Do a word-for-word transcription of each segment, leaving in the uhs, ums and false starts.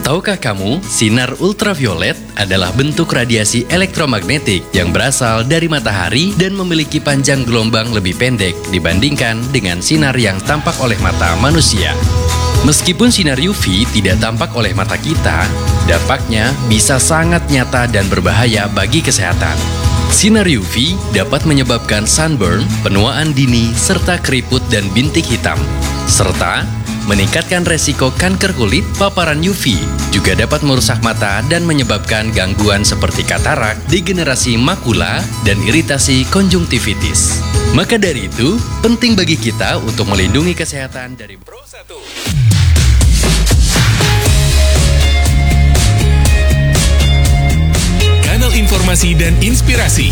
Tahukah kamu, sinar ultraviolet adalah bentuk radiasi elektromagnetik yang berasal dari matahari dan memiliki panjang gelombang lebih pendek dibandingkan dengan sinar yang tampak oleh mata manusia. Meskipun sinar U V tidak tampak oleh mata kita, dampaknya bisa sangat nyata dan berbahaya bagi kesehatan. Sinar U V dapat menyebabkan sunburn, penuaan dini, serta keriput dan bintik hitam, serta meningkatkan resiko kanker kulit. Paparan U V juga dapat merusak mata dan menyebabkan gangguan seperti katarak, degenerasi makula, dan iritasi konjungtivitis. Maka dari itu, penting bagi kita untuk melindungi kesehatan dari Pro satu. Kanal informasi dan inspirasi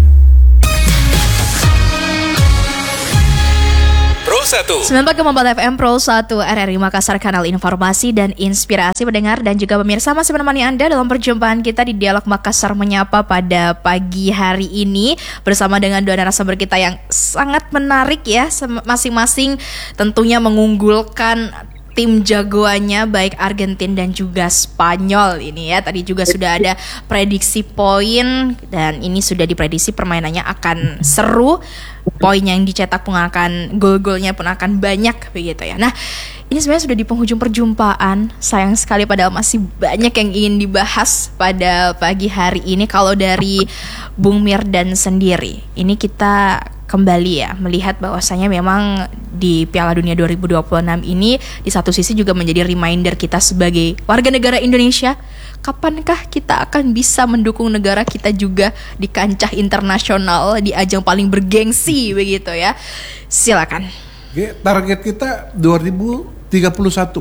Pro satu sembilan puluh empat koma empat F M Pro satu R R I Makassar, kanal informasi dan inspirasi pendengar dan juga pemirsa, masih menemani Anda dalam perjumpaan kita di Dialog Makassar Menyapa pada pagi hari ini bersama dengan dua narasumber kita yang sangat menarik ya, masing-masing tentunya mengunggulkan tim jagoannya baik Argentina dan juga Spanyol ini ya. Tadi juga sudah ada prediksi poin dan ini sudah diprediksi permainannya akan seru. Poin yang dicetak pun akan, gol-golnya pun akan banyak begitu ya. Nah, ini sebenarnya sudah di penghujung perjumpaan. Sayang sekali padahal masih banyak yang ingin dibahas pada pagi hari ini. Kalau dari Bung Mirdan sendiri, ini kita kembali ya melihat bahwasanya memang di Piala Dunia dua ribu dua puluh enam ini di satu sisi juga menjadi reminder kita sebagai warga negara Indonesia, kapankah kita akan bisa mendukung negara kita juga di kancah internasional, di ajang paling bergengsi begitu ya. Silakan. Oke, target kita dua ribu tiga puluh satu.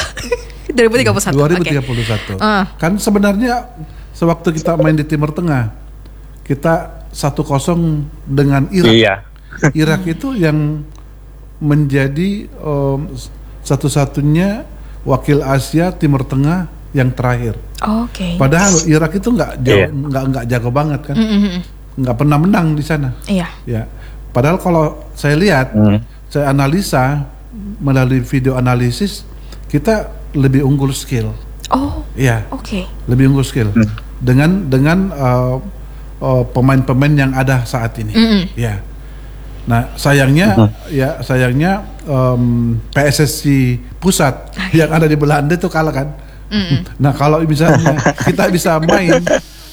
dua ribu tiga puluh satu. dua ribu tiga puluh satu. Okay. Uh. Kan sebenarnya sewaktu kita main di Timur Tengah, kita satu kosong dengan Irak. Iya. Irak itu yang menjadi um, satu-satunya wakil Asia Timur Tengah yang terakhir. Oh, Oke. Okay. Padahal Irak itu nggak Iya. nggak nggak jago banget kan, Mm-hmm. nggak pernah menang di sana. Iya. Ya. Padahal kalau saya lihat, Mm. saya analisa melalui video analisis, kita lebih unggul skill. Oh. Iya. Oke. Okay. Lebih unggul skill Mm. dengan dengan uh, uh, pemain-pemain yang ada saat ini. Mm-hmm. Ya. Nah sayangnya Mm-hmm. ya sayangnya um, P S S I pusat yang ada di Belanda itu kalah kan. Mm-hmm. Nah kalau misalnya kita bisa main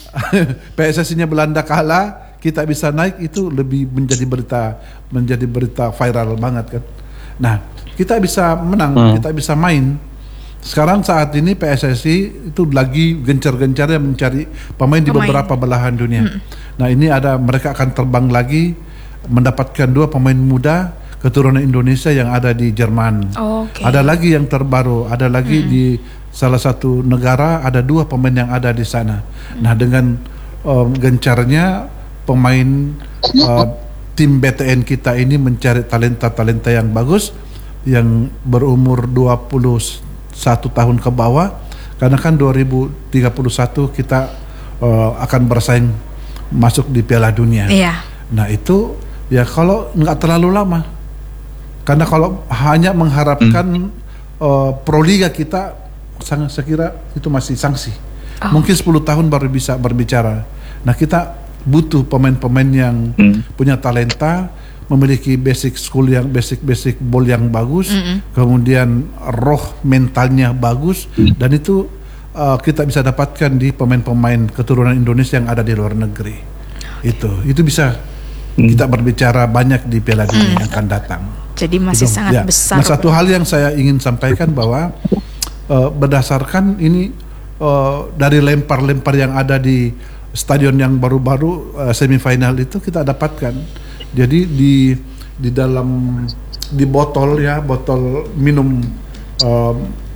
P S S I-nya Belanda kalah, kita bisa naik, itu lebih menjadi berita menjadi berita viral banget kan. Nah kita bisa menang, mm. kita bisa main. Sekarang saat ini P S S I itu lagi gencar-gencarnya mencari pemain, pemain di beberapa belahan dunia. Hmm. Nah ini ada, mereka akan terbang lagi mendapatkan dua pemain muda keturunan Indonesia yang ada di Jerman. Oh, okay. Ada lagi yang terbaru, ada lagi hmm. di salah satu negara, ada dua pemain yang ada di sana. Hmm. Nah dengan um, gencarnya pemain uh, tim B T N kita ini mencari talenta-talenta yang bagus, yang berumur dua puluh satu tahun ke bawah, karena kan dua ribu tiga puluh satu kita uh, akan bersaing masuk di Piala Dunia. Iya. Nah itu ya kalau nggak terlalu lama, karena kalau hanya mengharapkan hmm. uh, Pro Liga kita, sangat saya kira itu masih sanksi. Oh. Mungkin sepuluh tahun baru bisa berbicara. Nah kita butuh pemain-pemain yang hmm. punya talenta, memiliki basic school yang basic-basic ball yang bagus, mm-hmm. kemudian roh mentalnya bagus, mm. dan itu uh, kita bisa dapatkan di pemain-pemain keturunan Indonesia yang ada di luar negeri. Itu, itu bisa mm. kita berbicara banyak di Piala Dunia mm. yang akan datang. Jadi masih itu, sangat ya. besar. Nah satu hal yang saya ingin sampaikan bahwa uh, berdasarkan ini uh, dari lempar-lempar yang ada di stadion yang baru-baru uh, semifinal itu kita dapatkan. Jadi di di dalam di botol ya botol minum uh,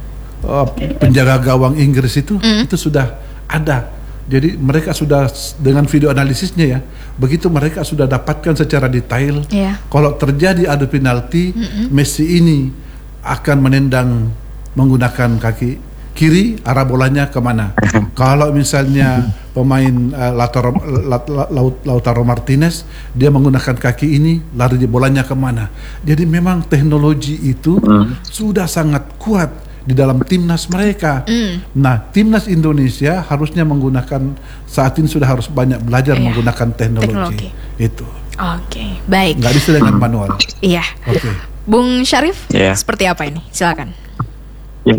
uh, penjaga gawang Inggris itu mm. itu sudah ada. Jadi mereka sudah dengan video analisisnya ya, begitu mereka sudah dapatkan secara detail. Yeah. Kalau terjadi adu penalti, mm-hmm. Messi ini akan menendang menggunakan kaki kiri, arah bolanya kemana. Kalau misalnya pemain uh, Lautaro, Lautaro Martinez, dia menggunakan kaki ini, lari bolanya kemana. Jadi memang teknologi itu hmm. sudah sangat kuat di dalam timnas mereka. Mm. Nah, timnas Indonesia harusnya menggunakan, saat ini sudah harus banyak belajar yeah. menggunakan teknologi. teknologi. Itu. Oke, okay, baik. Nggak bisa dengan manual. Iya. Oke. Okay. Bung Syarif, yeah. seperti apa ini? Silakan. Yeah.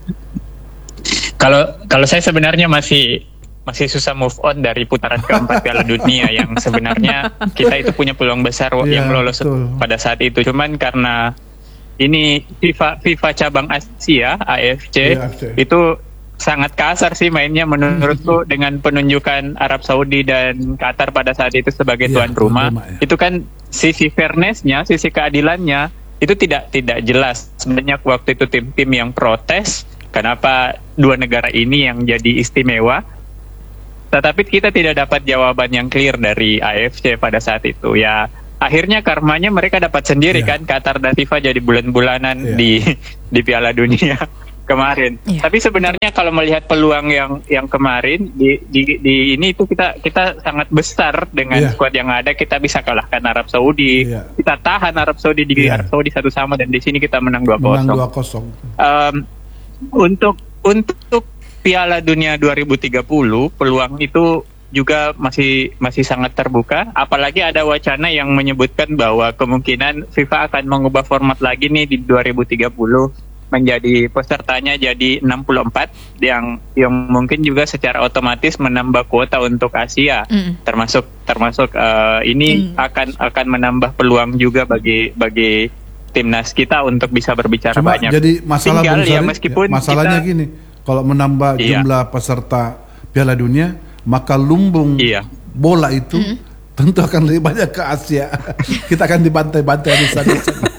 Kalau kalau saya sebenarnya masih masih susah move on dari putaran keempat Piala Dunia yang sebenarnya kita itu punya peluang besar yeah, yang lolos betul. pada saat itu. Cuman karena ini FIFA FIFA cabang Asia A F C yeah, itu sangat kasar sih mainnya menurutku dengan penunjukan Arab Saudi dan Qatar pada saat itu sebagai yeah, tuan rumah. rumah ya. Itu kan sisi fairness-nya, sisi keadilannya itu tidak tidak jelas. Sebanyak waktu itu tim-tim yang protes kenapa dua negara ini yang jadi istimewa. Tetapi kita tidak dapat jawaban yang clear dari A F C pada saat itu. Ya, akhirnya karmanya mereka dapat sendiri yeah. kan, Qatar dan FIFA jadi bulan-bulanan yeah. di di Piala Dunia kemarin. Yeah. Tapi sebenarnya kalau melihat peluang yang yang kemarin di di, di ini itu kita kita sangat besar dengan yeah. skuad yang ada, kita bisa kalahkan Arab Saudi. Yeah. Kita tahan Arab Saudi di yeah. Arab Saudi satu sama dan di sini kita menang dua kosong. Menang dua kosong. Um, untuk untuk Piala Dunia dua ribu tiga puluh peluang itu juga masih masih sangat terbuka, apalagi ada wacana yang menyebutkan bahwa kemungkinan FIFA akan mengubah format lagi nih di dua ribu tiga puluh menjadi pesertanya jadi enam puluh empat yang yang mungkin juga secara otomatis menambah kuota untuk Asia. Mm. termasuk termasuk uh, ini mm. akan akan menambah peluang juga bagi bagi timnas kita untuk bisa berbicara Cuma banyak. Jadi masalah Tinggal, ya, meskipun ya, masalahnya kita, gini, kalau menambah iya. jumlah peserta Piala Dunia, maka lumbung iya. bola itu mm. tentu akan lebih banyak ke Asia. Kita akan dibantai-bantai di sana.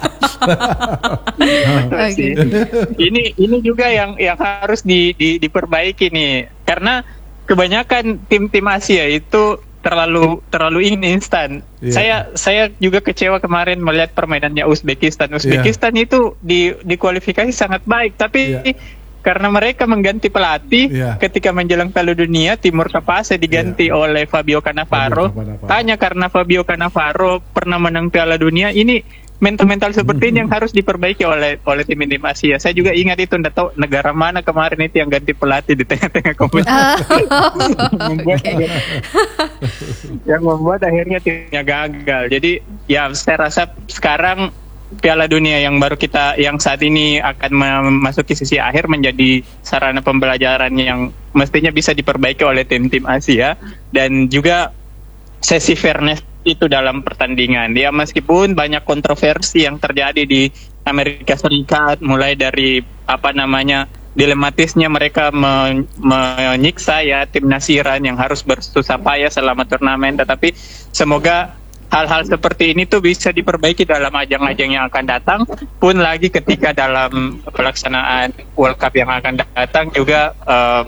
Okay. Ini ini juga yang yang harus di, di, diperbaiki nih, karena kebanyakan tim-tim Asia itu terlalu terlalu ini instan. Yeah. Saya saya juga kecewa kemarin melihat permainannya Uzbekistan. Uzbekistan yeah. itu di di kualifikasi sangat baik, tapi yeah. karena mereka mengganti pelatih yeah. ketika menjelang Piala Dunia, Timur Kapase diganti yeah. oleh Fabio Cannavaro. Fabio Hanya karena Fabio Cannavaro pernah menang Piala Dunia, ini mental-mental seperti ini yang harus diperbaiki oleh oleh tim-tim Asia. Saya juga ingat itu, nggak tahu negara mana kemarin itu yang ganti pelatih di tengah-tengah kompetisi. membuat okay. yang membuat akhirnya timnya gagal. Jadi ya saya rasa sekarang Piala Dunia yang baru kita yang saat ini akan memasuki sisi akhir menjadi sarana pembelajaran yang mestinya bisa diperbaiki oleh tim-tim Asia, dan juga sesi fairness itu dalam pertandingan. Ya, meskipun banyak kontroversi yang terjadi di Amerika Serikat, mulai dari apa namanya dilematisnya mereka men- menyiksa ya timnas Iran yang harus bersusah payah selama turnamen, tetapi semoga hal-hal seperti ini tuh bisa diperbaiki dalam ajang-ajang yang akan datang, pun lagi ketika dalam pelaksanaan World Cup yang akan datang juga uh,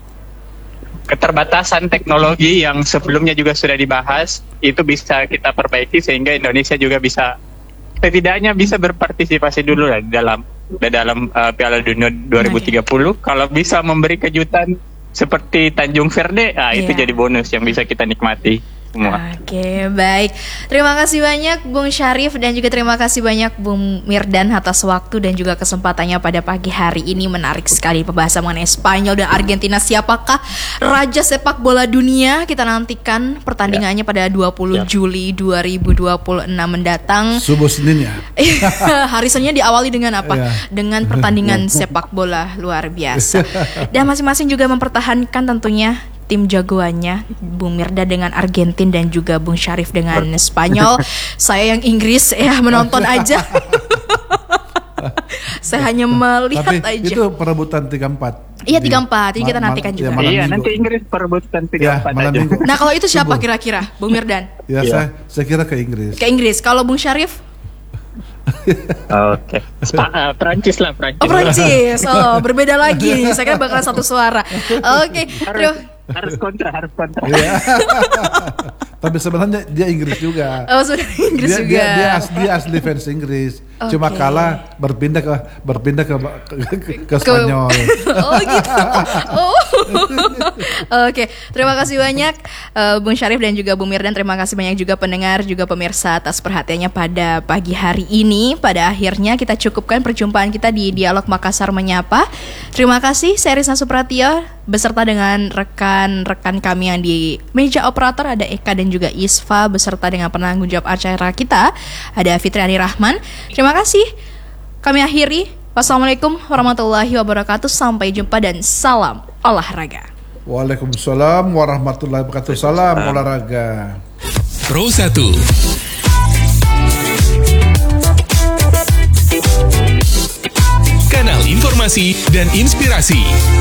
keterbatasan teknologi yang sebelumnya juga sudah dibahas itu bisa kita perbaiki sehingga Indonesia juga bisa setidaknya bisa berpartisipasi dulu lah di dalam di dalam uh, Piala Dunia dua ribu tiga puluh. Okay. Kalau bisa memberi kejutan seperti Tanjung Verde, nah, yeah. itu jadi bonus yang bisa kita nikmati semua. Oke, okay, baik. Terima kasih banyak Bung Syarif dan juga terima kasih banyak Bung Mierdan atas waktu dan juga kesempatannya pada pagi hari ini. Menarik sekali pembahasan mengenai Spanyol dan Argentina. Siapakah raja sepak bola dunia? Kita nantikan pertandingannya ya. pada dua puluh ya. Juli dua ribu dua puluh enam mendatang. Subuh Senin ya. Hari Seninnya diawali dengan apa? Ya. Dengan pertandingan sepak bola luar biasa. Dan masing-masing juga mempertahankan tentunya tim jagoannya, Bung Mierdan dengan Argentina dan juga Bung Syarif dengan Spanyol. Saya yang Inggris ya menonton aja. Saya hanya melihat Tapi aja. Itu perebutan tiga empat. Iya tiga empat, jadi kita nantikan mal- juga. Ya, iya, nanti Inggris perebutan tiga empat ya, aja. Minggu. Nah, kalau itu siapa kira-kira, Bung Mierdan? Ya, ya. Saya, saya kira ke Inggris. Ke Inggris. Kalau Bung Syarif? Oke, okay. Prancis lah, Prancis. Oh, Prancis. Oh, berbeda lagi nih. Saya kira bakal satu suara. Oke, okay. harus, harus kontra, harus kontra. Tapi sebenarnya dia Inggris juga. Oh, sudah Inggris dia, juga. Dia, dia, asli, dia asli fans Inggris. Cuma Oke. kalah berpindah ke berpindah ke ke, ke, ke Spanyol. Oh gitu. Oh. Oke, terima kasih banyak uh, Bung Syarif dan juga Bung Mirdan. Terima kasih banyak juga pendengar juga pemirsa atas perhatiannya pada pagi hari ini. Pada akhirnya kita cukupkan perjumpaan kita di Dialog Makassar Menyapa. Terima kasih, saya Risna Supratio beserta dengan rekan-rekan kami yang di meja operator, ada Eka dan juga Isfa, beserta dengan penanggung jawab acara kita ada Fitriani Rahman. Terima kasih. Kami akhiri. Wassalamualaikum warahmatullahi wabarakatuh. Sampai jumpa dan salam olahraga. Waalaikumsalam warahmatullahi wabarakatuh. Salam olahraga. Pro satu. Kanal informasi dan inspirasi.